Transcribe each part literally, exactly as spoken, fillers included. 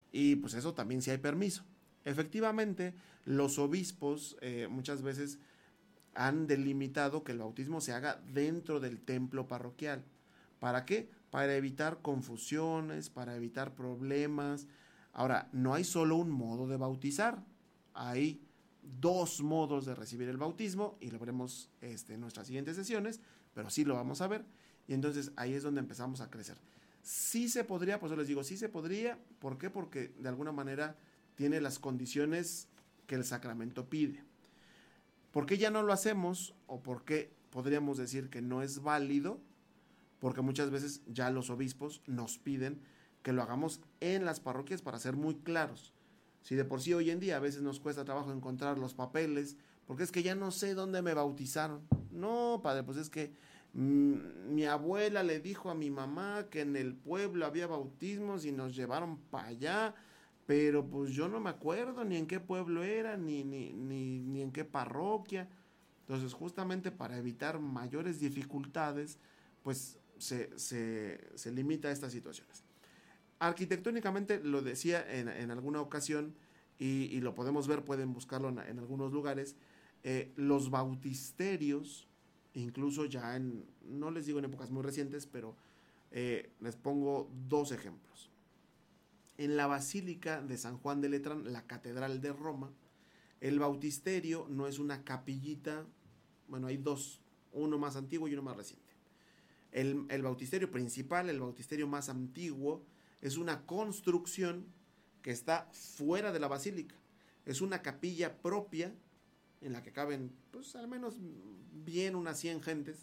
Y pues eso también sí hay permiso. Efectivamente, los obispos eh, muchas veces han delimitado que el bautismo se haga dentro del templo parroquial. ¿Para qué? Para evitar confusiones, para evitar problemas. Ahora, no hay solo un modo de bautizar, hay dos modos de recibir el bautismo y lo veremos este, en nuestras siguientes sesiones, pero sí lo vamos a ver y entonces ahí es donde empezamos a crecer. Sí se podría, pues yo les digo, sí se podría, ¿por qué? Porque de alguna manera tiene las condiciones que el sacramento pide. ¿Por qué ya no lo hacemos o por qué podríamos decir que no es válido? Porque muchas veces ya los obispos nos piden que lo hagamos en las parroquias para ser muy claros. Si de por sí hoy en día a veces nos cuesta trabajo encontrar los papeles, porque es que ya no sé dónde me bautizaron. No, padre, pues es que mmm, mi abuela le dijo a mi mamá que en el pueblo había bautismos y nos llevaron para allá, pero pues yo no me acuerdo ni en qué pueblo era, ni, ni, ni, ni en qué parroquia. Entonces, justamente para evitar mayores dificultades, pues se, se, se limita a estas situaciones. Arquitectónicamente, lo decía en, en alguna ocasión, y, y, lo podemos ver, pueden buscarlo en, en algunos lugares, eh, los bautisterios, incluso ya en, no les digo en épocas muy recientes, pero eh, les pongo dos ejemplos. En la Basílica de San Juan de Letrán, la Catedral de Roma, el bautisterio no es una capillita, bueno, hay dos, uno más antiguo y uno más reciente. El, el bautisterio principal, el bautisterio más antiguo, es una construcción que está fuera de la basílica. Es una capilla propia en la que caben, pues al menos bien unas cien gentes.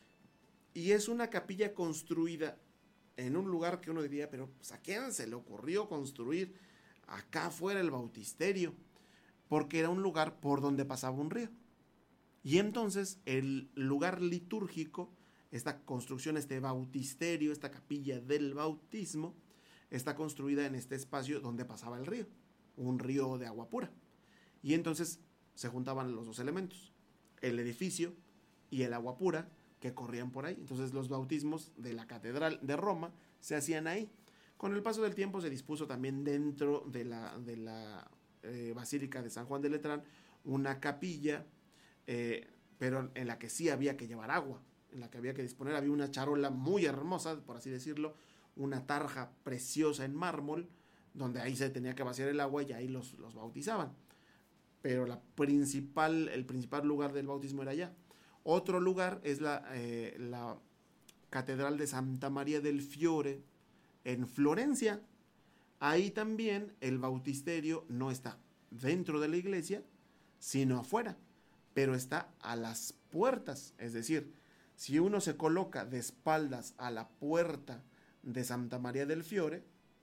Y es una capilla construida en un lugar que uno diría, pero pues, ¿a quién se le ocurrió construir acá afuera el bautisterio? Porque era un lugar por donde pasaba un río. Y entonces el lugar litúrgico, esta construcción, este bautisterio, esta capilla del bautismo, está construida en este espacio donde pasaba el río, un río de agua pura. Y entonces se juntaban los dos elementos, el edificio y el agua pura que corrían por ahí. Entonces los bautismos de la Catedral de Roma se hacían ahí. Con el paso del tiempo se dispuso también dentro de la, de la eh, Basílica de San Juan de Letrán una capilla, eh, pero en la que sí había que llevar agua, en la que había que disponer, había una charola muy hermosa, por así decirlo, una tarja preciosa en mármol, donde ahí se tenía que vaciar el agua y ahí los, los bautizaban. Pero la principal, el principal lugar del bautismo era allá. Otro lugar es la, eh, la Catedral de Santa María del Fiore en Florencia. Ahí también el bautisterio no está dentro de la iglesia, sino afuera, pero está a las puertas. Es decir, si uno se coloca de espaldas a la puerta de Santa María del Fiore,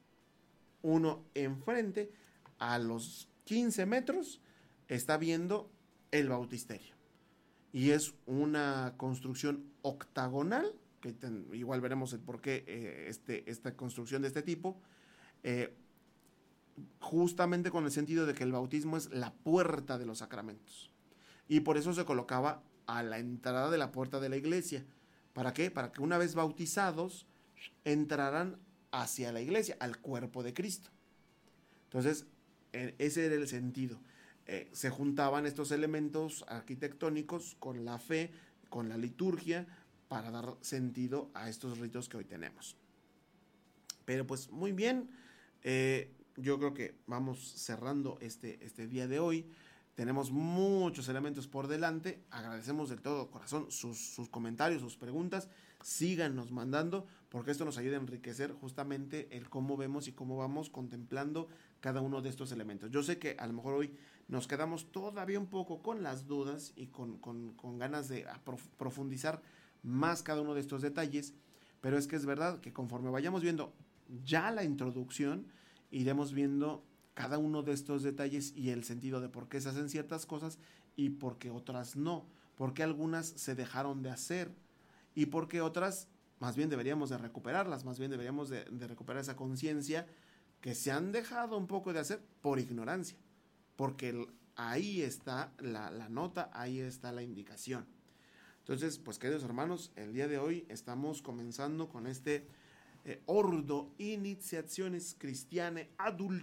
uno enfrente, a los quince metros, está viendo el bautisterio. Y es una construcción octagonal, que ten, igual veremos el por qué eh, este, esta construcción de este tipo, eh, justamente con el sentido de que el bautismo es la puerta de los sacramentos. Y por eso se colocaba a la entrada de la puerta de la iglesia. ¿Para qué? Para que una vez bautizados entraran hacia la iglesia, al cuerpo de Cristo. Entonces, ese era el sentido. Eh, se juntaban estos elementos arquitectónicos con la fe, con la liturgia, para dar sentido a estos ritos que hoy tenemos. Pero pues muy bien, eh, yo creo que vamos cerrando este, este día de hoy. Tenemos muchos elementos por delante. Agradecemos de todo corazón sus, sus comentarios, sus preguntas. Síganos mandando, porque esto nos ayuda a enriquecer justamente el cómo vemos y cómo vamos contemplando cada uno de estos elementos. Yo sé que a lo mejor hoy nos quedamos todavía un poco con las dudas y con, con, con ganas de profundizar más cada uno de estos detalles, pero es que es verdad que conforme vayamos viendo ya la introducción, iremos viendo cada uno de estos detalles y el sentido de por qué se hacen ciertas cosas y por qué otras no, por qué algunas se dejaron de hacer y por qué otras más bien deberíamos de recuperarlas, más bien deberíamos de, de recuperar esa conciencia que se han dejado un poco de hacer por ignorancia, porque el, ahí está la, la nota, ahí está la indicación. Entonces, pues queridos hermanos, el día de hoy estamos comenzando con este eh, Ordo Initiationes Christianae Adult